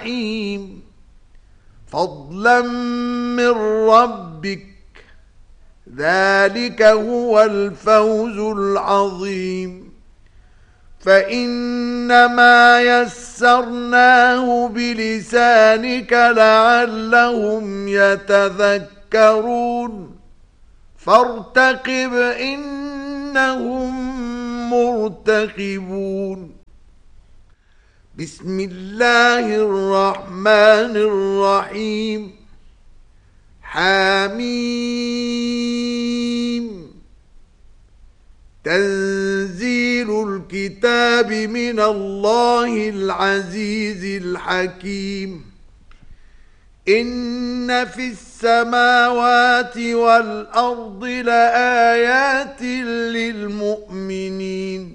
الجحيم فضلا من ربك ذلك هو الفوز العظيم فإنما يسرناه بلسانك لعلهم يتذكرون فارتقب إنهم مرتقبون بسم الله الرحمن الرحيم حميم تنزيل الكتاب من الله العزيز الحكيم إن في السماوات والأرض لآيات للمؤمنين